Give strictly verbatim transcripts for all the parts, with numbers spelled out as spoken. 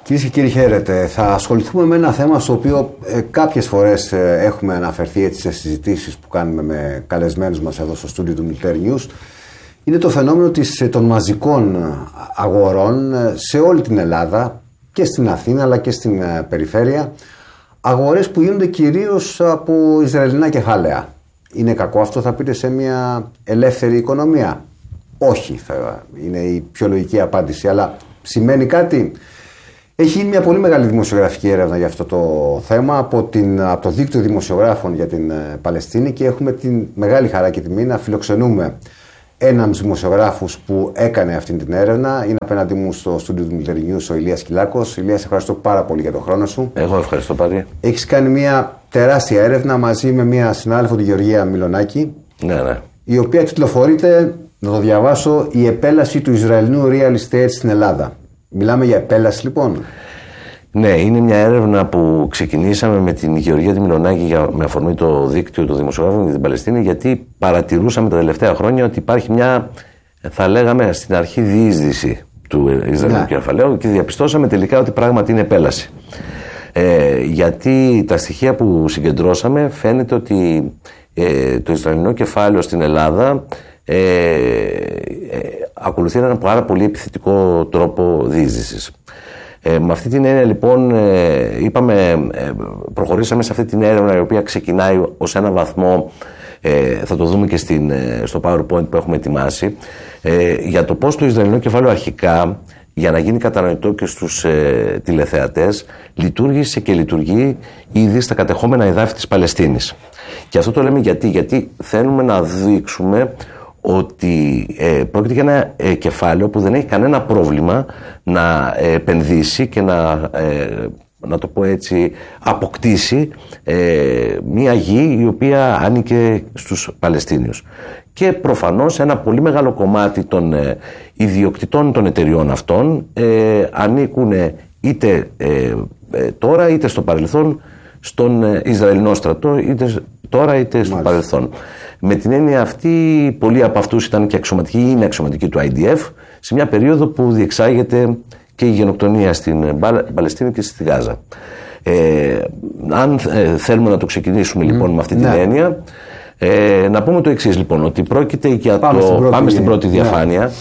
Κυρίες και κύριοι, χαίρετε. Θα ασχοληθούμε με ένα θέμα στο οποίο ε, κάποιες φορές ε, έχουμε αναφερθεί έτσι, σε συζητήσεις που κάνουμε με καλεσμένους μας εδώ στο στούντιο του Military News. Είναι το φαινόμενο της, των μαζικών αγορών σε όλη την Ελλάδα και στην Αθήνα αλλά και στην ε, περιφέρεια. Αγορές που γίνονται κυρίως από Ισραηλινά κεφάλαια. Είναι κακό αυτό, θα πείτε, σε μια ελεύθερη οικονομία? Όχι, θα είναι η πιο λογική απάντηση, αλλά σημαίνει κάτι. Έχει γίνει μια πολύ μεγάλη δημοσιογραφική έρευνα για αυτό το θέμα από, την, από το δίκτυο δημοσιογράφων για την ε, Παλαιστίνη και έχουμε την μεγάλη χαρά και τιμή να φιλοξενούμε έναν δημοσιογράφους που έκανε αυτή την έρευνα. Είναι απέναντί μου στο στούντιο του Military News ο Ηλίας Κυλάκος. Ηλία, σε ευχαριστώ πάρα πολύ για τον χρόνο σου. Εγώ ευχαριστώ πάρα. Έχεις κάνει μια τεράστια έρευνα μαζί με μια συνάδελφο, τη Γεωργία Μιλονάκη, ναι, ναι. η οποία τιτλοφορείται, να το διαβάσω, «Η επέλαση του Ισραηλινού real estate στην Ελλάδα». Μιλάμε για επέλαση λοιπόν? Ναι, είναι μια έρευνα που ξεκινήσαμε με την Γεωργία τη Μιλονάκη για, με αφορμή το δίκτυο των δημοσιογράφων για την Παλαιστίνη, γιατί παρατηρούσαμε τα τελευταία χρόνια ότι υπάρχει μια, θα λέγαμε στην αρχή, διείσδυση του Ισραηλινού ναι. κεφαλαίου και διαπιστώσαμε τελικά ότι πράγματι είναι επέλαση. Ε, γιατί τα στοιχεία που συγκεντρώσαμε φαίνεται ότι ε, το Ισραηλινό κεφάλαιο στην Ελλάδα ε, ε, ακολουθεί έναν πάρα πολύ επιθετικό τρόπο διείσδυσης. Ε, με αυτή την έννοια λοιπόν ε, είπαμε, ε, προχωρήσαμε σε αυτή την έρευνα η οποία ξεκινάει ως ένα βαθμό, ε, θα το δούμε και στην, ε, στο PowerPoint που έχουμε ετοιμάσει, ε, για το πώς το Ισραηλινό κεφάλαιο αρχικά, για να γίνει κατανοητό και στους ε, τηλεθεατές, λειτουργήσε και λειτουργεί ήδη στα κατεχόμενα εδάφη της Παλαιστίνης. Και αυτό το λέμε γιατί, γιατί θέλουμε να δείξουμε ότι ε, πρόκειται για ένα ε, κεφάλαιο που δεν έχει κανένα πρόβλημα να ε, επενδύσει και να, ε, να το πω έτσι, αποκτήσει ε, μια γη η οποία άνοικε στους Παλαιστίνιους. Και προφανώς ένα πολύ μεγάλο κομμάτι των ε, ιδιοκτητών των εταιριών αυτών ε, ανήκουν είτε ε, ε, τώρα είτε στο παρελθόν στον ε, Ισραηλινό στρατό, είτε τώρα είτε στο Μάλιστα. παρελθόν. Με την έννοια αυτή, πολλοί από αυτούς ήταν και αξιωματικοί ή είναι αξιωματικοί του άι ντι εφ σε μια περίοδο που διεξάγεται και η γενοκτονία στην Παλαιστίνη και στη Γάζα. Ε, αν ε, θέλουμε να το ξεκινήσουμε λοιπόν mm, με αυτή ναι. την έννοια, ε, να πούμε το εξής λοιπόν, ότι πρόκειται για πάμε το. Στην πρώτη, πάμε στην πρώτη διαφάνεια. Ναι.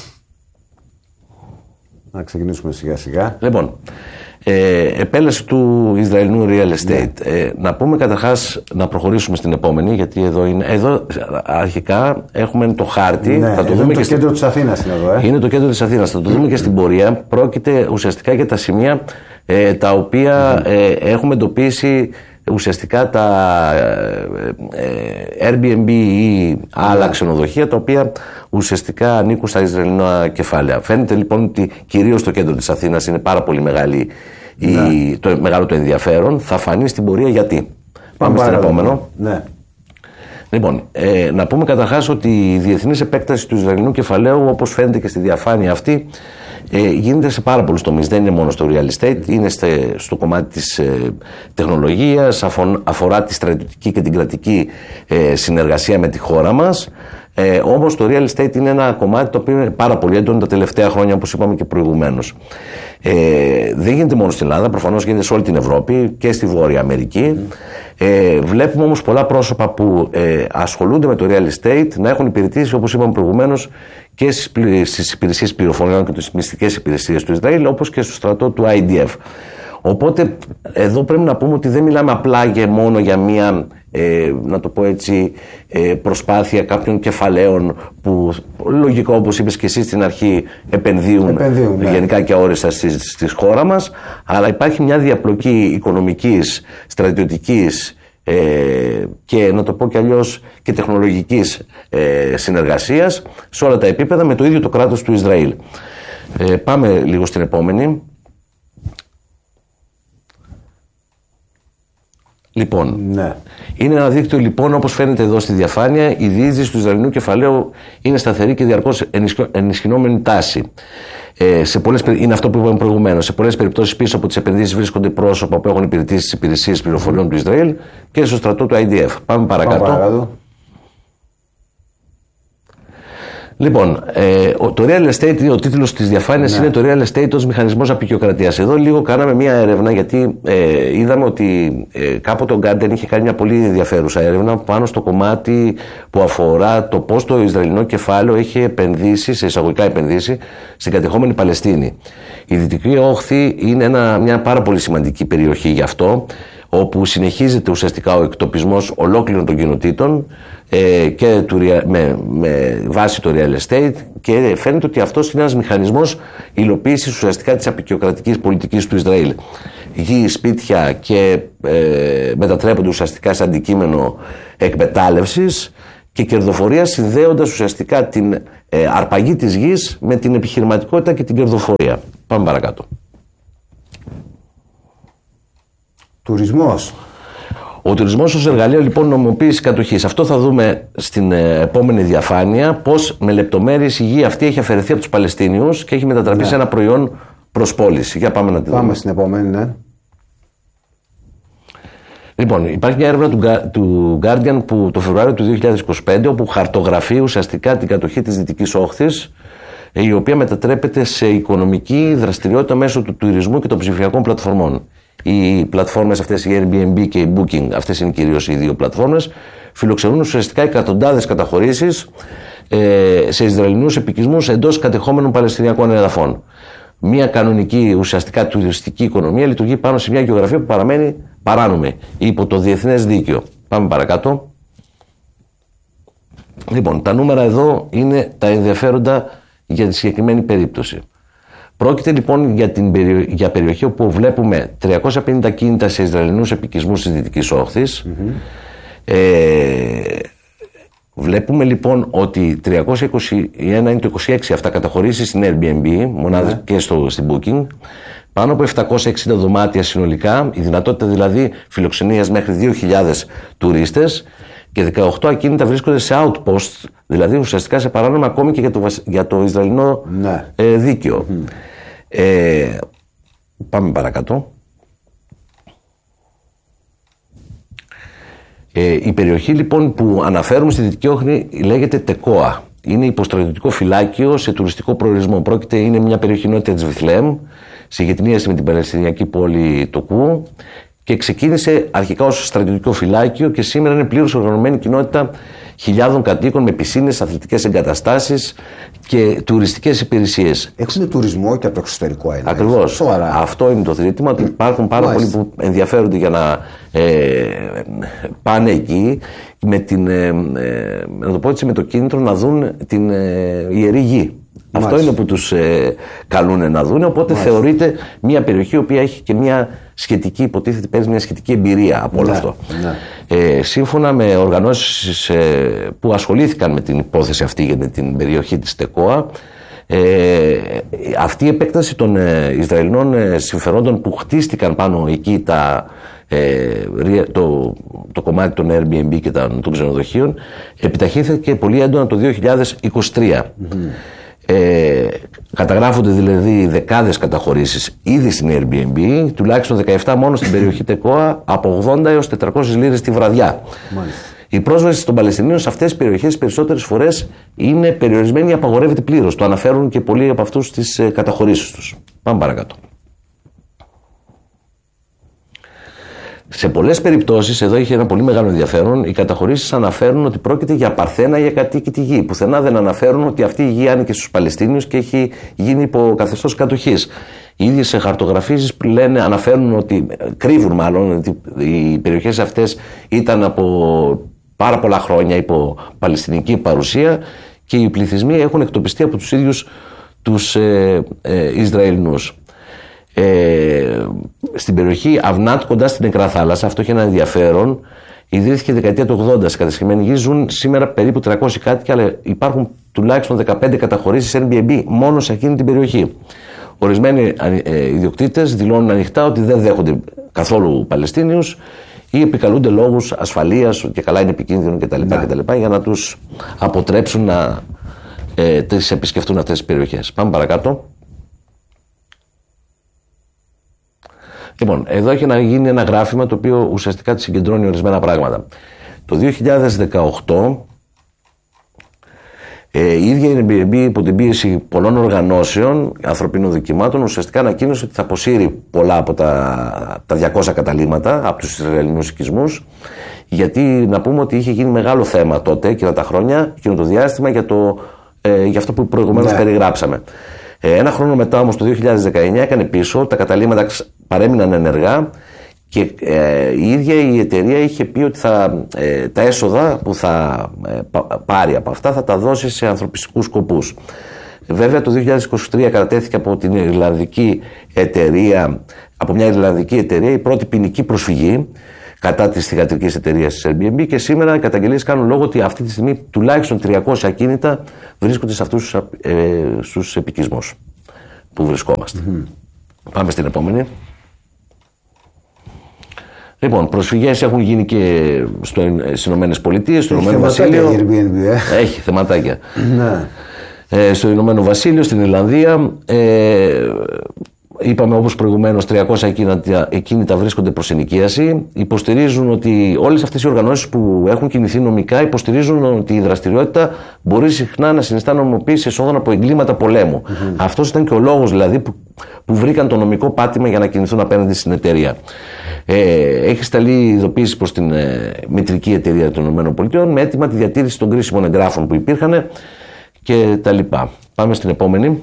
Να ξεκινήσουμε σιγά σιγά. Λοιπόν. Ε, επέλαση του Ισραηλινού real estate. Yeah. Ε, να πούμε καταρχάς, να προχωρήσουμε στην επόμενη, γιατί εδώ είναι. Εδώ αρχικά έχουμε το χάρτη. Yeah. Θα το εδώ δούμε είναι και το στην... κέντρο της Αθήνας. Είναι, εδώ, ε. είναι το κέντρο της Αθήνας. Θα το δούμε και στην πορεία. Πρόκειται ουσιαστικά για τα σημεία ε, τα οποία mm. ε, έχουμε εντοπίσει ουσιαστικά τα ε, Airbnb ή άλλα yeah. ξενοδοχεία τα οποία ουσιαστικά ανήκουν στα Ισραηλινά κεφάλαια. Φαίνεται λοιπόν ότι κυρίως το κέντρο της Αθήνας είναι πάρα πολύ μεγάλη, η, yeah. το μεγάλο το ενδιαφέρον. Θα φανεί στην πορεία γιατί. Πάμε, Πάμε στην επόμενο. Ναι. Λοιπόν, ε, να πούμε καταρχάς ότι η διεθνής επέκταση του Ισραηλινού κεφαλαίου, όπως φαίνεται και στη διαφάνεια αυτή, ε, γίνεται σε πάρα πολλούς τομείς. Δεν είναι μόνο στο real estate, είναι στε, στο κομμάτι της ε, τεχνολογίας, αφο, αφορά τη στρατιωτική και την κρατική ε, συνεργασία με τη χώρα μας. Ε, όμως το real estate είναι ένα κομμάτι το οποίο είναι πάρα πολύ έντονο τα τελευταία χρόνια, όπως είπαμε και προηγουμένως. Ε, δεν γίνεται μόνο στην Ελλάδα, προφανώς γίνεται σε όλη την Ευρώπη και στη Βόρεια Αμερική. Mm. Ε, βλέπουμε όμως πολλά πρόσωπα που ε, ασχολούνται με το real estate να έχουν υπηρετήσει, όπως είπαμε προηγουμένως, και στις υπηρεσίες πληροφοριών και τις μυστικές υπηρεσίες του Ισραήλ, όπως και στο στρατό του άι ντι εφ. Οπότε εδώ πρέπει να πούμε ότι δεν μιλάμε απλά και μόνο για μία, ε, να το πω έτσι, ε, προσπάθεια κάποιων κεφαλαίων που λογικό, όπως είπες και εσύ στην αρχή, επενδύουν, επενδύουν ναι. γενικά και αόριστα στη, στη χώρα μας, αλλά υπάρχει μια διαπλοκή οικονομικής, στρατιωτικής ε, και να το πω και αλλιώς και τεχνολογικής ε, συνεργασίας σε όλα τα επίπεδα με το ίδιο το κράτος του Ισραήλ. Ε, πάμε λίγο στην επόμενη. Λοιπόν, ναι. είναι ένα δίκτυο λοιπόν, όπως φαίνεται εδώ στη διαφάνεια, η διείσδυση του Ισραηλινού κεφαλαίου είναι σταθερή και διαρκώς ενισχυνόμενη τάση. Ε, σε πολλές, είναι αυτό που είπαμε προηγουμένως. Σε πολλές περιπτώσεις πίσω από τις επενδύσεις βρίσκονται πρόσωπα που έχουν υπηρετήσει στις υπηρεσίες πληροφοριών mm. του Ισραήλ και στο στρατό του άι ντι εφ. Πάμε παρακάτω. Πάμε παρακάτω. Λοιπόν, ε, το real estate, ο τίτλος της διαφάνειας ναι. είναι το real estate ως μηχανισμός απεικιοκρατίας. Εδώ λίγο κάναμε μια έρευνα, γιατί ε, είδαμε ότι ε, κάποτε ο Guardian είχε κάνει μια πολύ ενδιαφέρουσα έρευνα πάνω στο κομμάτι που αφορά το πώς το Ισραηλινό κεφάλαιο έχει επενδύσει, σε εισαγωγικά επενδύσει, στην κατεχόμενη Παλαιστίνη. Η Δυτική Όχθη είναι ένα, μια πάρα πολύ σημαντική περιοχή γι' αυτό, όπου συνεχίζεται ουσιαστικά ο εκτοπισμός ολόκληρων των κοινοτήτων ε, και του, με, με βάση το real estate, και φαίνεται ότι αυτός είναι ένας μηχανισμός υλοποίησης ουσιαστικά της απεικιοκρατικής πολιτικής του Ισραήλ. Γη, σπίτια και ε, μετατρέπονται ουσιαστικά σε αντικείμενο εκμετάλλευσης και κερδοφορία, συνδέοντας ουσιαστικά την ε, αρπαγή της γης με την επιχειρηματικότητα και την κερδοφορία. Πάμε παρακάτω. Τουρισμός. Ο τουρισμός ως εργαλείο λοιπόν νομιμοποίησης κατοχής. Αυτό θα δούμε στην ε, επόμενη διαφάνεια, πώς με λεπτομέρειες η γη αυτή έχει αφαιρεθεί από τους Παλαιστίνιους και έχει μετατραπεί ναι. σε ένα προϊόν προς πώληση. Για πάμε να τη δούμε. Πάμε στην επόμενη, ναι. Λοιπόν, υπάρχει μια έρευνα του, του Guardian που το Φεβρουάριο του δύο χιλιάδες είκοσι πέντε, όπου χαρτογραφεί ουσιαστικά την κατοχή της Δυτικής Όχθης, η οποία μετατρέπεται σε οικονομική δραστηριότητα μέσω του τουρισμού και των ψηφιακών πλατφορμών. Οι πλατφόρμες αυτές, η Airbnb και η Booking, αυτές είναι κυρίως οι δύο πλατφόρμες, φιλοξενούν ουσιαστικά εκατοντάδες καταχωρήσεις ε, σε Ισραηλινούς επικισμούς εντός κατεχόμενων Παλαιστινιακών εδαφών. Μια κανονική ουσιαστικά τουριστική οικονομία λειτουργεί πάνω σε μια γεωγραφία που παραμένει παράνομη υπό το διεθνές δίκαιο. Πάμε παρακάτω. Λοιπόν, τα νούμερα εδώ είναι τα ενδιαφέροντα για τη συγκεκριμένη περίπτωση. Πρόκειται λοιπόν για, την περιο... για περιοχή όπου βλέπουμε τριακόσια πενήντα κίνητα σε Ισραηλινούς επικισμούς της Δυτικής Όχθης. Mm-hmm. Ε... Βλέπουμε λοιπόν ότι τριακόσια είκοσι ένα είναι το είκοσι έξι αυτά καταχωρήσεις στην Airbnb, μονάδες mm-hmm. και στο, στην Booking. Πάνω από επτακόσια εξήντα δωμάτια συνολικά, η δυνατότητα δηλαδή φιλοξενίας μέχρι δύο χιλιάδες τουρίστες, και δεκαοκτώ ακίνητα βρίσκονται σε outpost, δηλαδή ουσιαστικά σε παράνομα ακόμη και για το, για το Ισραηλινό ναι. ε, δίκαιο. Mm. Ε, πάμε παρακάτω. Ε, η περιοχή λοιπόν που αναφέρουμε στη Δυτική Όχθη λέγεται Τεκόα. Είναι υποστρατιωτικό φυλάκιο σε τουριστικό προορισμό. Πρόκειται, είναι μια περιοχή νότια της Βιθλεέμ, σε γειτονίαση με την Παλαιστινιακή πόλη Τοκού, και ξεκίνησε αρχικά ως στρατιωτικό φυλάκιο και σήμερα είναι πλήρως οργανωμένη κοινότητα χιλιάδων κατοίκων με πισίνες, αθλητικές εγκαταστάσεις και τουριστικές υπηρεσίες. Έχουν τουρισμό και από το εξωτερικό ένα. Ακριβώς. Αυτό είναι το ζήτημα, ότι υπάρχουν πάρα πολλοί που ενδιαφέρονται για να ε, πάνε εκεί με, την, ε, να το πω έτσι, με το κίνητρο να δουν την ε, ιερή γη. Μάλιστα. Αυτό είναι που τους ε, καλούν να δουν, οπότε Μάλιστα. θεωρείται μια περιοχή η οποία έχει και μια σχετική, υποτίθεται παίζει μια σχετική εμπειρία από όλο ναι, αυτό. Ναι. Ε, σύμφωνα με οργανώσεις ε, που ασχολήθηκαν με την υπόθεση αυτή για την περιοχή της Τεκόα, ε, αυτή η επέκταση των ε, Ισραηλινών ε, συμφερόντων που χτίστηκαν πάνω εκεί τα, ε, το, το κομμάτι των Airbnb και των, των ξενοδοχείων, επιταχύνθηκε πολύ έντονα το δύο χιλιάδες είκοσι τρία. Mm-hmm. Ε, καταγράφονται δηλαδή δεκάδες καταχωρήσεις ήδη στην Airbnb, τουλάχιστον δεκαεπτά μόνο στην περιοχή Τεκόα, από ογδόντα έως τετρακόσιες λίρες τη βραδιά. Μάλιστα. Η πρόσβαση των Παλαιστινίων σε αυτές τις περιοχές περισσότερες φορές είναι περιορισμένη ή απαγορεύεται πλήρως. Το αναφέρουν και πολλοί από αυτούς στις καταχωρήσεις τους. Πάμε παρακάτω. Σε πολλές περιπτώσεις, εδώ έχει ένα πολύ μεγάλο ενδιαφέρον, οι καταχωρήσεις αναφέρουν ότι πρόκειται για παρθένα ή ακατοίκητη γη. Πουθενά δεν αναφέρουν ότι αυτή η γη ανήκε στους Παλαιστίνιους και έχει γίνει υπό καθεστώς κατοχής. Οι ίδιες χαρτογραφήσεις λένε, αναφέρουν ότι, κρύβουν μάλλον, ότι οι περιοχές αυτές ήταν από πάρα πολλά χρόνια υπό παλαιστινική παρουσία και οι πληθυσμοί έχουν εκτοπιστεί από τους ίδιους τους ε, ε, Ισραηλινούς. Ε, στην περιοχή Αυνάτ, κοντά στην Νεκρά Θάλασσα, αυτό έχει ένα ενδιαφέρον. Ιδρύθηκε δεκαετία του ογδόντα. Σε κατασκευμένη γη ζουν σήμερα περίπου τριακόσιοι κάτοικοι, αλλά υπάρχουν τουλάχιστον δεκαπέντε καταχωρήσεις Airbnb μόνο σε εκείνη την περιοχή. Ορισμένοι ε, ιδιοκτήτες δηλώνουν ανοιχτά ότι δεν δέχονται καθόλου Παλαιστίνιους ή επικαλούνται λόγους ασφαλείας και καλά είναι επικίνδυνο κτλ. κτλ για να τους αποτρέψουν να ε, τις επισκεφτούν αυτές τις περιοχές. Πάμε παρακάτω. Λοιπόν, εδώ έχει να γίνει ένα γράφημα το οποίο ουσιαστικά συγκεντρώνει ορισμένα πράγματα. Το δύο χιλιάδες δεκαοκτώ Ε, η ίδια η Airbnb υπό την πίεση πολλών οργανώσεων ανθρωπίνων δικαιωμάτων ουσιαστικά ανακοίνωσε ότι θα αποσύρει πολλά από τα, τα διακόσια καταλήμματα από τους Ισραηλινούς οικισμούς, γιατί να πούμε ότι είχε γίνει μεγάλο θέμα τότε εκείνα τα χρόνια, εκείνο το διάστημα για, το, ε, για αυτό που προηγουμένως ναι. περιγράψαμε. Ε, ένα χρόνο μετά όμως το δύο χιλιάδες δεκαεννιά έκανε πίσω, τα καταλήμματα παρέμειναν ενεργά. Και ε, η ίδια η εταιρεία είχε πει ότι θα, ε, τα έσοδα που θα ε, πάρει από αυτά θα τα δώσει σε ανθρωπιστικούς σκοπούς. Βέβαια το δύο χιλιάδες είκοσι τρία κατατέθηκε από την Ιρλανδική εταιρεία, από μια Ιρλανδική εταιρεία η πρώτη ποινική προσφυγή κατά της θυγατρικής εταιρείας της Airbnb, και σήμερα οι καταγγελίες κάνουν λόγο ότι αυτή τη στιγμή τουλάχιστον τριακόσια ακίνητα βρίσκονται σε αυτούς τους ε, στους επικισμούς που βρισκόμαστε. Mm-hmm. Πάμε στην επόμενη. Λοιπόν, προσφυγές έχουν γίνει και στις Ηνωμένες Πολιτείες, στο Ηνωμένο Βασίλειο. Airbnb, ε. Έχει θεματάκια. Ναι. Ε, στο Ηνωμένο Βασίλειο, στην Ιρλανδία. Ε, είπαμε όπως προηγουμένως, τριακόσια ακίνητα, ακίνητα βρίσκονται προς ενοικίαση. Υποστηρίζουν ότι όλες αυτές οι οργανώσεις που έχουν κινηθεί νομικά υποστηρίζουν ότι η δραστηριότητα μπορεί συχνά να συνιστά νομιμοποίηση εσόδων από εγκλήματα πολέμου. Mm-hmm. Αυτός ήταν και ο λόγος δηλαδή που, που βρήκαν το νομικό πάτημα για να κινηθούν απέναντι στην εταιρεία. Ε, έχει σταλεί ειδοποίηση προς την ε, μητρική εταιρεία των ΗΠΑ με αίτημα τη διατήρηση των κρίσιμων εγγράφων που υπήρχαν και τα λοιπά. Πάμε στην επόμενη.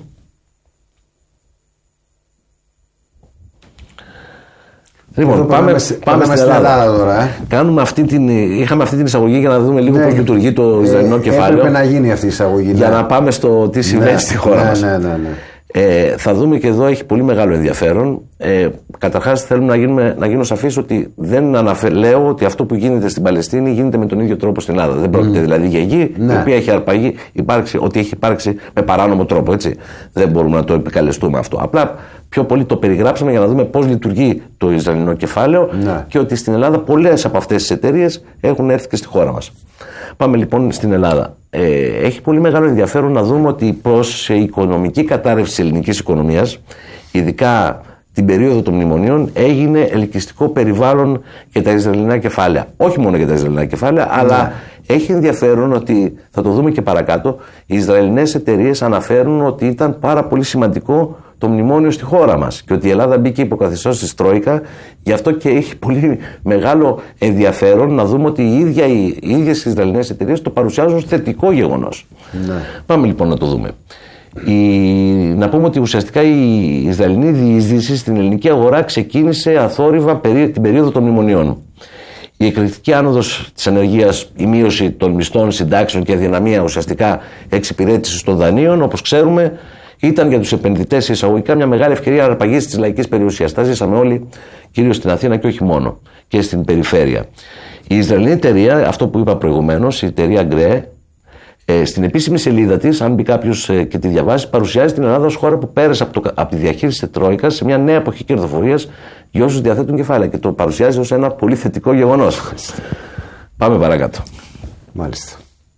Λοιπόν, πάμε, πάμε, πάμε στην Ελλάδα. Ελλάδα τώρα. Ε. Κάνουμε αυτή την, είχαμε αυτή την εισαγωγή για να δούμε λίγο ναι, πώς λειτουργεί το Ισραηλινό ε, κεφάλαιο. Έπρεπε να γίνει αυτή η εισαγωγή. Για ναι. να πάμε στο τι συμβαίνει ναι, στη χώρα ναι, μας. Ναι, ναι, ναι. Ε, θα δούμε και εδώ έχει πολύ μεγάλο ενδιαφέρον. Ε, καταρχάς θέλουμε να, γίνουμε, να γίνω σαφής ότι δεν αναφε, λέω ότι αυτό που γίνεται στην Παλαιστίνη γίνεται με τον ίδιο τρόπο στην Ελλάδα. Δεν πρόκειται mm. δηλαδή για γη ναι. η οποία έχει αρπαγεί, υπάρξει, ότι έχει υπάρξει με παράνομο τρόπο. Έτσι. Δεν μπορούμε να το επικαλεστούμε αυτό. Απλά πιο πολύ το περιγράψαμε για να δούμε πώς λειτουργεί το Ισραηλινό κεφάλαιο ναι. και ότι στην Ελλάδα πολλές από αυτές τις εταιρείες έχουν έρθει και στη χώρα μας. Πάμε λοιπόν στην Ελλάδα. Ε, έχει πολύ μεγάλο ενδιαφέρον να δούμε ότι προς η οικονομική κατάρρευση της ελληνικής οικονομίας, ειδικά την περίοδο των μνημονίων, έγινε ελκυστικό περιβάλλον για τα Ισραηλινά κεφάλαια. Όχι μόνο για τα Ισραηλινά κεφάλαια, ναι. αλλά έχει ενδιαφέρον ότι, θα το δούμε και παρακάτω, οι Ισραηλινές εταιρείες αναφέρουν ότι ήταν πάρα πολύ σημαντικό το μνημόνιο στη χώρα μας και ότι η Ελλάδα μπήκε υποκαθεστώς της Τρόικα, γι' αυτό και έχει πολύ μεγάλο ενδιαφέρον να δούμε ότι οι, ίδια, οι, οι ίδιες οι Ισραηλινές εταιρείες το παρουσιάζουν ως θετικό γεγονός. Ναι. Πάμε λοιπόν να το δούμε. Η, να πούμε ότι ουσιαστικά η Ισραηλινή διείσδυση στην ελληνική αγορά ξεκίνησε αθόρυβα περί, την περίοδο των μνημονιών. Η εκρηκτική άνοδος της ανεργίας, η μείωση των μισθών, συντάξεων και αδυναμία ουσιαστικά εξυπηρέτησης των δανείων, όπως ξέρουμε, ήταν για τους επενδυτές εισαγωγικά μια μεγάλη ευκαιρία αρπαγής της λαϊκής περιουσίας. Τα ζήσαμε όλοι, κυρίως στην Αθήνα και όχι μόνο, και στην περιφέρεια. Η Ισραηλινή εταιρεία, αυτό που είπα προηγουμένως, η εταιρεία Γκρέ, ε, στην επίσημη σελίδα της, αν μπει κάποιος ε, και τη διαβάσει, παρουσιάζει την Ελλάδα ως χώρα που πέρασε από, το, από τη διαχείριση της Τρόικας σε μια νέα εποχή κερδοφορίας για όσους διαθέτουν κεφάλαια και το παρουσιάζει ως ένα πολύ θετικό γεγονός. Πάμε παρακάτω. Μάλιστα.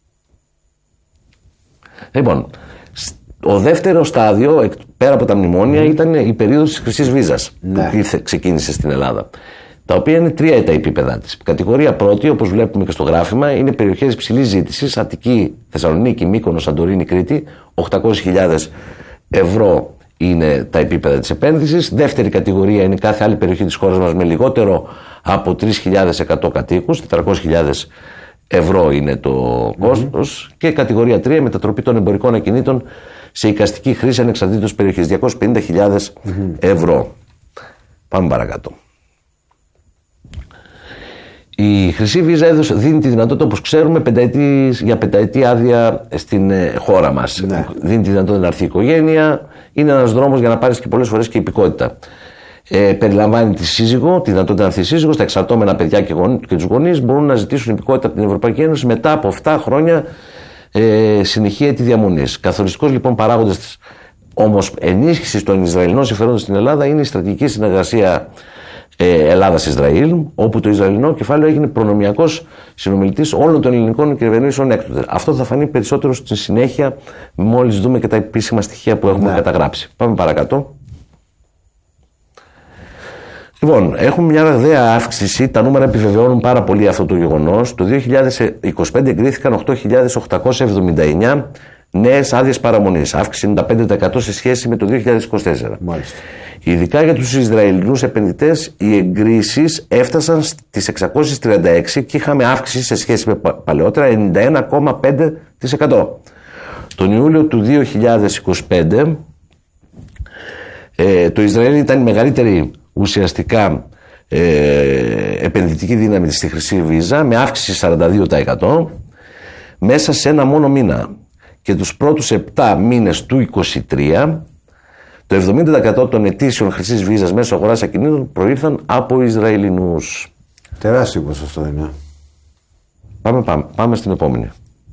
Λοιπόν, ο δεύτερο στάδιο, πέρα από τα μνημόνια, mm. ήταν η περίοδος της χρυσής βίζας ναι. που ξεκίνησε στην Ελλάδα. Τα οποία είναι τρία τα επίπεδα της. Κατηγορία πρώτη, όπως βλέπουμε και στο γράφημα, είναι περιοχές υψηλής ζήτησης, Αττική, Θεσσαλονίκη, Μύκονος, Σαντορίνη, Κρήτη. οκτακόσιες χιλιάδες ευρώ είναι τα επίπεδα της επένδυσης. Δεύτερη κατηγορία είναι κάθε άλλη περιοχή της χώρας μας με λιγότερο από τρεις χιλιάδες εκατό κατοίκους, τετρακόσιες χιλιάδες ευρώ είναι το κόστος. Mm-hmm. Και κατηγορία τρία, μετατροπή των εμπορικών ακινήτων σε εικαστική χρήση ανεξαρτήτως περιοχής, διακόσιες πενήντα χιλιάδες mm-hmm. ευρώ. Πάμε παρακάτω. Η χρυσή βίζα έδωσε, δίνει τη δυνατότητα, όπως ξέρουμε, πενταετή, για πενταετή άδεια στην ε, χώρα μας. Ναι. Δίνει τη δυνατότητα να έρθει η οικογένεια. Είναι ένας δρόμος για να πάρεις και πολλές φορές και υπηκότητα. Ε, περιλαμβάνει τη σύζυγο, τη δυνατότητα να έρθει η σύζυγος, τα εξαρτώμενα παιδιά και, γον, και τους γονείς μπορούν να ζητήσουν υπηκότητα από την Ευρωπαϊκή Ένωση μετά από επτά χρόνια ε, συνεχή έτη διαμονής. Καθοριστικός λοιπόν παράγοντας όμως ενίσχυσης των Ισραηλινών συμφερόντων στην Ελλάδα είναι η στρατηγική συνεργασία ε, Ελλάδα-Ισραήλ, όπου το Ισραηλινό κεφάλαιο έγινε προνομιακός συνομιλητής όλων των ελληνικών κυβερνήσεων έκτοτε. Αυτό θα φανεί περισσότερο στη συνέχεια, μόλις δούμε και τα επίσημα στοιχεία που έχουμε ναι. καταγράψει. Πάμε παρακάτω. Λοιπόν, έχουμε μια ραγδαία αύξηση, τα νούμερα επιβεβαιώνουν πάρα πολύ αυτό το γεγονός. Το δύο χιλιάδες είκοσι πέντε εγκρίθηκαν οκτώ χιλιάδες οκτακόσια εβδομήντα εννέα νέες άδειες παραμονής, αύξηση ενενήντα πέντε τοις εκατό σε σχέση με το δύο χιλιάδες είκοσι τέσσερα. Μάλιστα. Ειδικά για τους Ισραηλινούς επενδυτές, οι εγκρίσεις έφτασαν στις εξακόσιες τριάντα έξι και είχαμε αύξηση σε σχέση με παλαιότερα ενενήντα ένα κόμμα πέντε τοις εκατό. Τον Ιούλιο του δύο χιλιάδες είκοσι πέντε ε, το Ισραήλ ήταν η μεγαλύτερη ουσιαστικά ε, επενδυτική δύναμη στη Χρυσή Βίζα, με αύξηση σαράντα δύο τοις εκατό μέσα σε ένα μόνο μήνα. Και τους πρώτους επτά μήνες του είκοσι τρία το εβδομήντα τοις εκατό των αιτήσεων Χρυσής Βίζας μέσω αγοράς ακινήτων προήλθαν από Ισραηλινούς. Τεράστιο ποσοστό είναι. Πάμε, πάμε, πάμε στην επόμενη.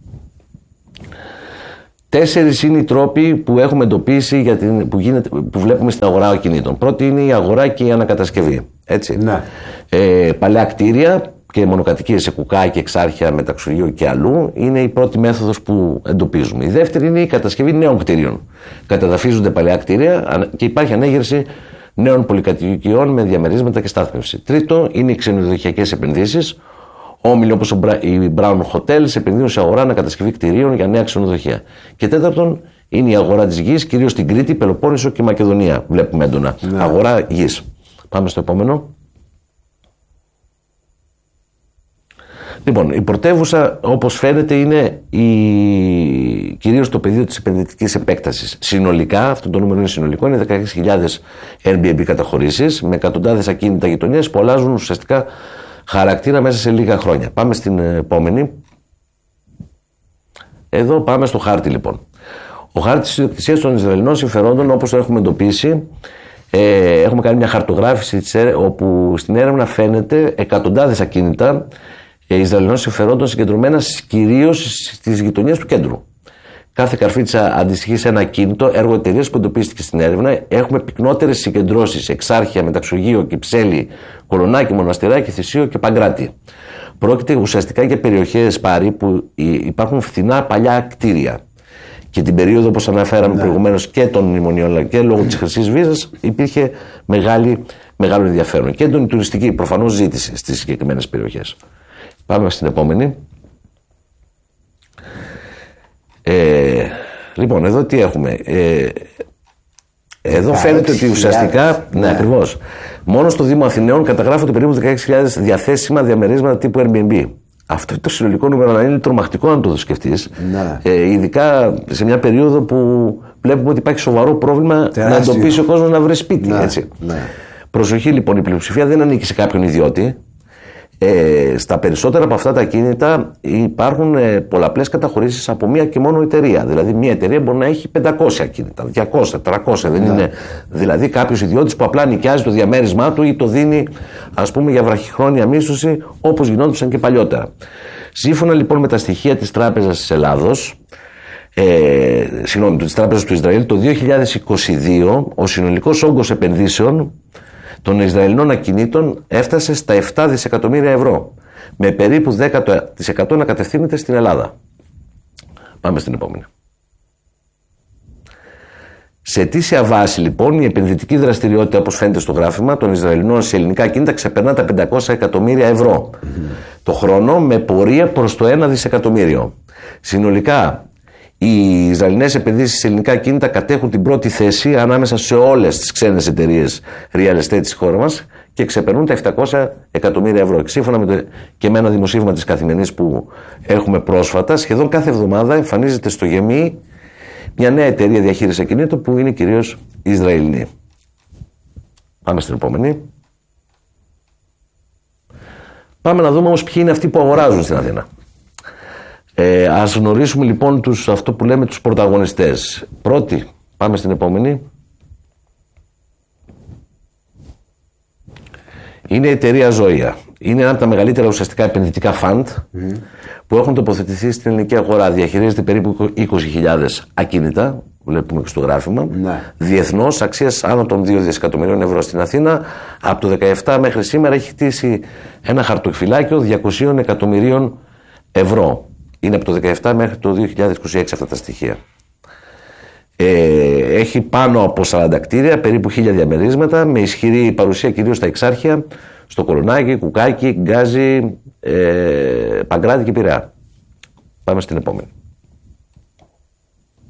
Τέσσερις είναι οι τρόποι που έχουμε εντοπίσει για την, που, γίνεται, που βλέπουμε στην αγορά ακινήτων. Πρώτη είναι η αγορά και η ανακατασκευή. Έτσι. Ναι. Ε, παλαιά κτίρια και μονοκατοικίες σε κουκά και εξάρχεια, μεταξουργείο και αλλού είναι η πρώτη μέθοδος που εντοπίζουμε. Η δεύτερη είναι η κατασκευή νέων κτίριων. Καταδαφίζονται παλαιά κτίρια και υπάρχει ανέγερση νέων πολυκατοικιών με διαμερίσματα και στάθμευση. Τρίτο είναι οι ξενοδοχειακές επενδύσεις. Όμιλοι όπως οι Brown Hotels επενδύουν σε αγορά ανακατασκευή κτηρίων για νέα ξενοδοχεία. Και τέταρτον είναι η αγορά της γης, κυρίως στην Κρήτη, Πελοπόννησο και Μακεδονία. Βλέπουμε έντονα. Ναι. Αγορά γης. Πάμε στο επόμενο. Λοιπόν, η πρωτεύουσα, όπως φαίνεται, είναι η... κυρίως το πεδίο της επενδυτικής επέκτασης. Συνολικά, αυτό το νούμερο είναι συνολικό, είναι δεκαέξι χιλιάδες Airbnb καταχωρήσεις με εκατοντάδες ακίνητα γειτονιές που αλλάζουν ουσιαστικά χαρακτήρα μέσα σε λίγα χρόνια. Πάμε στην επόμενη. Εδώ πάμε στο χάρτη λοιπόν. Ο χάρτης της ιδιοκτησίας των Ισραηλινών συμφερόντων, όπως το έχουμε εντοπίσει, ε, έχουμε κάνει μια χαρτογράφηση όπου στην έρευνα φαίνεται εκατοντάδες ακίνητα ε, Ισραηλινών συμφερόντων συγκεντρωμένα κυρίως στις γειτονιές του κέντρου. Κάθε καρφίτσα αντιστοιχεί σε ένα ακίνητο, έργο εταιρείας που εντοπίστηκε στην έρευνα. Έχουμε πυκνότερες συγκεντρώσεις, Εξάρχεια, Μεταξουργείο, Κυψέλη, Κολονάκι, Μοναστηράκι, Θησίο και Παγκράτη. Πρόκειται ουσιαστικά για περιοχές πάρη που υπάρχουν φθηνά παλιά κτίρια. Και την περίοδο, όπως αναφέραμε ναι. προηγουμένως, και των μνημονίων και λόγω της Χρυσής Βίζας υπήρχε μεγάλη, μεγάλο ενδιαφέρον. Και έντονη τουριστική προφανώς ζήτηση στις συγκεκριμένες περιοχές. Πάμε στην επόμενη. Ε, λοιπόν, εδώ τι έχουμε. Ε, εδώ φαίνεται ότι ουσιαστικά, ναι, ναι ακριβώς, μόνο στο Δήμο Αθηναίων καταγράφονται περίπου δεκαέξι χιλιάδες διαθέσιμα διαμερίσματα τύπου Airbnb. Αυτό το συλλογικό νούμερο είναι τρομακτικό αν το σκεφτείς. Ναι. Ε, ειδικά σε μια περίοδο που βλέπουμε ότι υπάρχει σοβαρό πρόβλημα τεράστιο. Να εντοπίσει ο κόσμος να βρει σπίτι. Ναι. Έτσι. Ναι. Προσοχή λοιπόν, η πλειοψηφία δεν ανήκει σε κάποιον ιδιώτη. Ε, στα περισσότερα από αυτά τα ακίνητα υπάρχουν ε, πολλαπλές καταχωρήσεις από μία και μόνο εταιρεία. Δηλαδή, μία εταιρεία μπορεί να έχει πεντακόσια ακίνητα, διακόσια, τριακόσια. Δεν είναι δηλαδή κάποιος ιδιώτης που απλά νοικιάζει το διαμέρισμά του ή το δίνει, ας πούμε, για βραχυχρόνια μίσθωση, όπως γινόντουσαν και παλιότερα. Σύμφωνα λοιπόν με τα στοιχεία της Τράπεζας της Ελλάδος, ε, συγγνώμη, της Τράπεζας του Ισραήλ, το δύο χιλιάδες είκοσι δύο ο συνολικός όγκος επενδύσεων των Ισραηλινών ακινήτων έφτασε στα επτά δισεκατομμύρια ευρώ, με περίπου δέκα τοις εκατό να κατευθύνεται στην Ελλάδα. Πάμε στην επόμενη. Σε αιτήσια βάση λοιπόν η επενδυτική δραστηριότητα, όπως φαίνεται στο γράφημα, των Ισραηλινών σε ελληνικά ακίνητα ξεπερνά τα πεντακόσια εκατομμύρια ευρώ mm. το χρόνο, με πορεία προς το ένα δισεκατομμύριο. Συνολικά οι Ισραηλινές επενδύσεις σε ελληνικά ακίνητα κατέχουν την πρώτη θέση ανάμεσα σε όλες τις ξένες εταιρείες real estate της χώρας μας και ξεπερνούν τα επτακόσια εκατομμύρια ευρώ. Και σύμφωνα με το, και με ένα δημοσίευμα της Καθημερινής που έχουμε πρόσφατα, σχεδόν κάθε εβδομάδα εμφανίζεται στο γεμί μια νέα εταιρεία διαχείρισης ακινήτων που είναι κυρίως Ισραηλινή. Πάμε στην επόμενη. Πάμε να δούμε όμως ποιοι είναι αυτοί που αγοράζουν στην Αθήνα. Ε, ας γνωρίσουμε λοιπόν τους, αυτό που λέμε τους πρωταγωνιστές. Πρώτη, πάμε στην επόμενη. Είναι η εταιρεία Ζωία. Είναι ένα από τα μεγαλύτερα ουσιαστικά επενδυτικά φαντ mm. που έχουν τοποθετηθεί στην ελληνική αγορά. Διαχειρίζεται περίπου είκοσι χιλιάδες ακίνητα, βλέπουμε και στο γράφημα. Mm. Διεθνώς αξίας άνω των δύο δισεκατομμυρίων ευρώ. Στην Αθήνα από το δεκαεπτά μέχρι σήμερα έχει χτίσει ένα χαρτοφυλάκιο διακόσια εκατομμυρίων ευρώ. Είναι από το δεκαεπτά μέχρι το δύο χιλιάδες είκοσι έξι αυτά τα στοιχεία. Ε, έχει πάνω από σαράντα κτίρια, περίπου χίλια διαμερίσματα, με ισχυρή παρουσία κυρίως στα Εξάρχεια, στο Κολονάκι, Κουκάκι, Γκάζι, ε, Παγκράτη και Πειραιά. Πάμε στην επόμενη.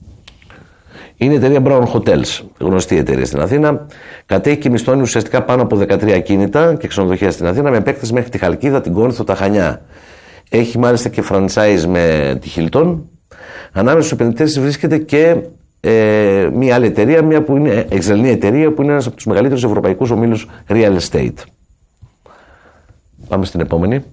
Είναι η εταιρεία Brown Hotels, γνωστή εταιρεία στην Αθήνα. Κατέχει και μισθώνει ουσιαστικά πάνω από δεκατρία ακίνητα και ξενοδοχεία στην Αθήνα με επέκταση μέχρι τη Χαλκίδα, την Κόρινθο, τα Χανιά. Έχει μάλιστα και franchise με τη Hilton. Ανάμεσα στους επενδυτές βρίσκεται και ε, μια άλλη εταιρεία, μια που είναι Ισραηλινή εταιρεία, που είναι ένας από τους μεγαλύτερους ευρωπαϊκούς ομίλους real estate. Πάμε στην επόμενη.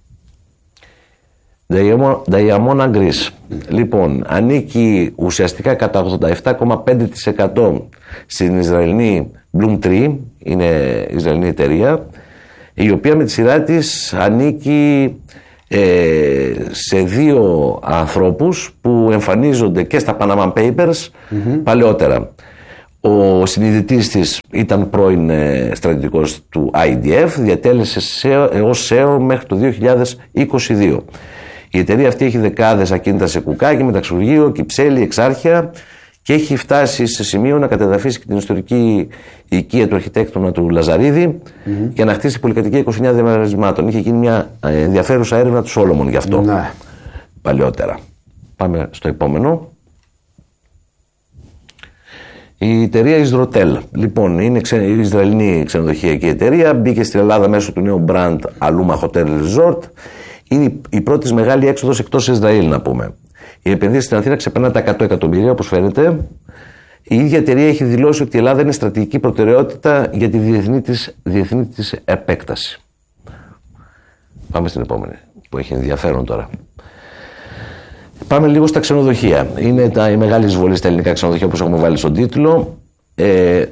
Diamond Greece. Λοιπόν, ανήκει ουσιαστικά κατά ογδόντα επτά κόμμα πέντε τοις εκατό στην Ισραηλινή Bloomtree, είναι Ισραηλινή εταιρεία, η οποία με τη σειρά της ανήκει ε, σε δύο ανθρώπους που εμφανίζονται και στα Panama Papers mm-hmm. παλαιότερα. Ο συνειδητής της ήταν πρώην ε, στρατιωτικός του άι ντι εφ, διατέλεσε ως σι ι ο μέχρι το δύο χιλιάδες είκοσι δύο. Η εταιρεία αυτή έχει δεκάδες ακίνητα σε Κουκάκι, Μεταξουργείο, Κυψέλη, Εξάρχεια και έχει φτάσει σε σημείο να κατεδαφίσει και την ιστορική οικία του αρχιτέκτονα του Λαζαρίδη mm-hmm. για να χτίσει πολυκατοικία είκοσι εννέα διαμερισμάτων. Είχε γίνει μια ενδιαφέρουσα έρευνα του Σόλομον γι' αυτό mm-hmm. παλιότερα. Πάμε στο επόμενο. Η εταιρεία Ισδροτέλ. Λοιπόν, είναι ξε... η Ισραηλινή ξενοδοχειακή εταιρεία. Μπήκε στην Ελλάδα μέσω του νέου brand Aluma Hotel Resort. Είναι η πρώτη μεγάλη έξοδος εκτός Ισραήλ, να πούμε. Η επενδύση στην Αθήνα ξεπερνά τα εκατό εκατομμύρια, όπως φαίνεται. Η ίδια εταιρεία έχει δηλώσει ότι η Ελλάδα είναι στρατηγική προτεραιότητα για τη διεθνή της, διεθνή της επέκταση. Πάμε στην επόμενη, που έχει ενδιαφέρον τώρα. Πάμε λίγο στα ξενοδοχεία. Είναι τα, η μεγάλη εισβολή στα ελληνικά ξενοδοχεία, όπως έχουμε βάλει στον τίτλο. Ε,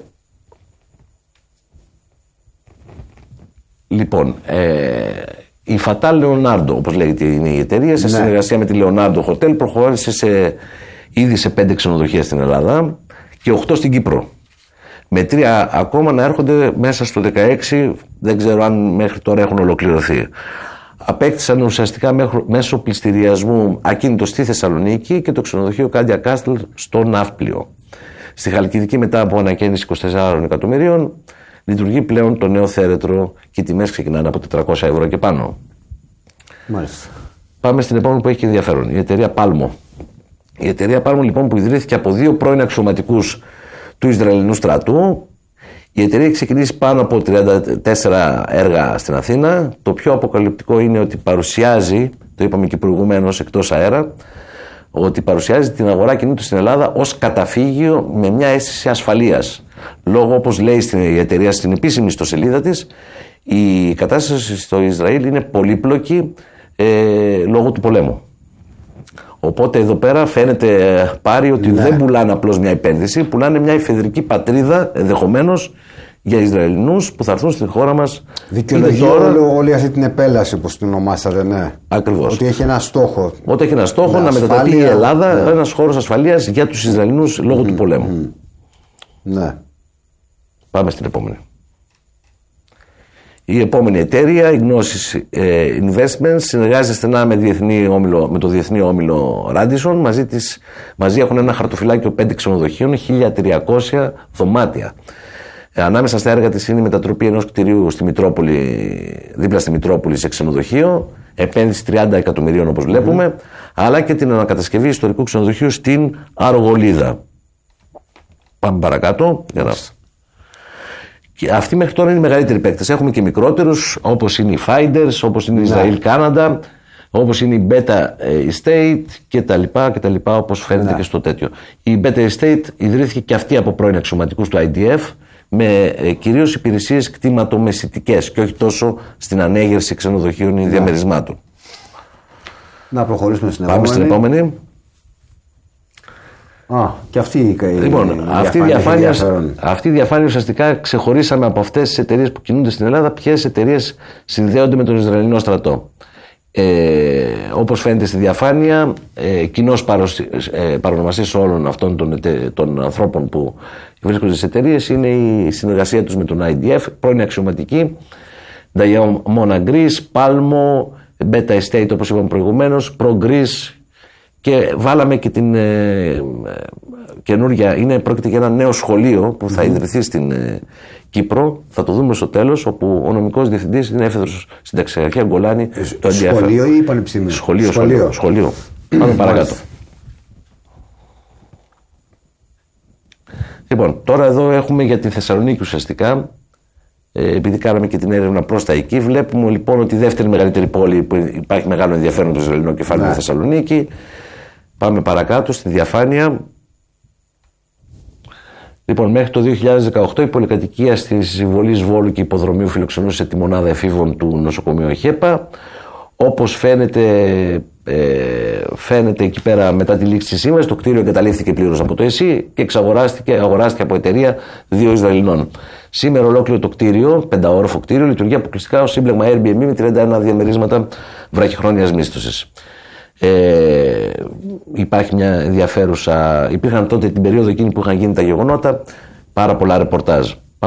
λοιπόν, ε, η Fatal Leonardo, όπως λέγεται είναι η εταιρεία, σε ναι. συνεργασία με τη Leonardo Hotel, προχώρησε σε, ήδη σε πέντε ξενοδοχεία στην Ελλάδα και οκτώ στην Κύπρο. Με τρία ακόμα να έρχονται μέσα στο δεκαέξι, δεν ξέρω αν μέχρι τώρα έχουν ολοκληρωθεί. Απέκτησαν ουσιαστικά μέσω πληστηριασμού ακίνητο στη Θεσσαλονίκη και το ξενοδοχείο Κάντια Κάστελ στο Ναύπλιο. Στη Χαλκιδική, μετά από ανακαίνιση είκοσι τεσσάρων εκατομμυρίων, λειτουργεί πλέον το νέο θέρετρο και οι τιμές ξεκινάνε από τετρακόσια ευρώ και πάνω. Μάλιστα. Πάμε στην επόμενη που έχει ενδιαφέρον. Η εταιρεία Palmo. Η εταιρεία Palmo, λοιπόν, που ιδρύθηκε από δύο πρώην αξιωματικούς του Ισραηλινού στρατού. Η εταιρεία έχει ξεκινήσει πάνω από τριάντα τέσσερα έργα στην Αθήνα. Το πιο αποκαλυπτικό είναι ότι παρουσιάζει, το είπαμε και προηγουμένως εκτός αέρα, ότι παρουσιάζει την αγορά κινήτου στην Ελλάδα ως καταφύγιο με μια αίσθηση ασφαλείας. Λόγω, όπως λέει η εταιρεία στην επίσημη ιστοσελίδα της, η κατάσταση στο Ισραήλ είναι πολύπλοκη ε, λόγω του πολέμου. Οπότε εδώ πέρα φαίνεται πάρει ότι ναι. δεν πουλάνε απλώς μια επένδυση, πουλάνε μια εφεδρική πατρίδα ενδεχομένως για Ισραηλινούς που θα έρθουν στη χώρα μας. Δικαιολογεί τώρα... όλη αυτή την επέλαση που την ονομάσατε, ναι. Ακριβώς. Ότι έχει ένα στόχο. Ότι έχει ένα στόχο να ασφάλεια, μετατραπεί η Ελλάδα ναι. ένας χώρος ασφαλείας για τους Ισραηλινούς λόγω mm, του πολέμου. Mm. Ναι. Πάμε στην επόμενη. Η επόμενη εταιρεία, η Gnosis ε, Investments, συνεργάζεται στενά με, διεθνή όμιλο, με το διεθνή όμιλο Radisson. Μαζί, της, μαζί έχουν ένα χαρτοφυλάκιο πέντε ξενοδοχείων, χίλια τριακόσια δωμάτια. Ε, ανάμεσα στα έργα της είναι η μετατροπή ενός κτηρίου στη Μητρόπολη, δίπλα στη Μητρόπολη σε ξενοδοχείο, επένδυση τριάντα εκατομμυρίων όπως βλέπουμε, mm. αλλά και την ανακατασκευή ιστορικού ξενοδοχείου στην Αργολίδα. Πάμε παρακάτω. Για να... Και αυτοί μέχρι τώρα είναι οι μεγαλύτεροι παίκτες. Έχουμε και μικρότερους, όπως είναι οι Finders, όπως είναι η Israel Canada, όπως είναι η Beta Estate κτλ. κτλ όπως φαίνεται ναι. και στο τέτοιο. Η Beta Estate ιδρύθηκε και αυτή από πρώην αξιωματικούς του άι ντι εφ με ε, κυρίως υπηρεσίες κτηματομεσητικές και όχι τόσο στην ανέγερση ξενοδοχείων ή ναι. διαμερισμάτων. Να προχωρήσουμε στην Πάμε επόμενη. στην επόμενη. Α, και αυτή η λοιπόν, η αυτή, η διαφάνεια, αυτή η διαφάνεια ουσιαστικά ξεχωρίσαμε από αυτές τις εταιρείες που κινούνται στην Ελλάδα ποιες εταιρείες συνδέονται με τον Ισραηλινό στρατό. Ε, όπως φαίνεται στη διαφάνεια, ε, κοινός ε, παρονομαστής όλων αυτών των, των ανθρώπων που βρίσκονται στις εταιρείες είναι η συνεργασία τους με τον άι ντι εφ, πρώην αξιωματική, Diamond Greece, Palmo, Beta Estate όπως είπαμε προηγουμένως, Pro Greece. Και βάλαμε και την ε, καινούργια, είναι, πρόκειται για ένα νέο σχολείο που θα ιδρυθεί στην ε, Κύπρο, θα το δούμε στο τέλος, όπου ο νομικός διευθυντής είναι έφεδρος στην Ταξιαρχία Γκολάνη. Ε, το σχολείο ή πανεπιστήμιο? Σχολείο, σχολείο. σχολείο. Πάμε παρακάτω. Λοιπόν, τώρα εδώ έχουμε για τη Θεσσαλονίκη ουσιαστικά, ε, επειδή κάναμε και την έρευνα προς τα εκεί, βλέπουμε λοιπόν ότι η δεύτερη μεγαλύτερη πόλη που υπάρχει μεγάλο ενδιαφέρον το Ισραηλινό κεφάλαιο είναι η Θεσσαλονίκη. Πάμε παρακάτω στη διαφάνεια. Λοιπόν, μέχρι το δύο χιλιάδες δεκαοκτώ η πολυκατοικία στη Συμβολής Βόλου και Υποδρομίου φιλοξενούσε τη μονάδα εφήβων του νοσοκομείου ΧΕΠΑ. Όπως φαίνεται, ε, φαίνεται εκεί πέρα μετά τη λήξη της σύμβασης, το κτίριο εγκαταλείφθηκε πλήρως από το ΕΣΥ και εξαγοράστηκε, αγοράστηκε από εταιρεία δύο Ισραηλινών. Σήμερα ολόκληρο το κτίριο, πενταόροφο κτίριο, λειτουργεί αποκλειστικά ως σύμπλεγμα Airbnb με τριάντα ένα διαμερίσματα βραχυχρόνιας μίσθωσης. Ε, υπάρχει μια ενδιαφέρουσα, υπήρχαν τότε την περίοδο εκείνη που είχαν γίνει τα γεγονότα πάρα πολλά ρεπορτάζ.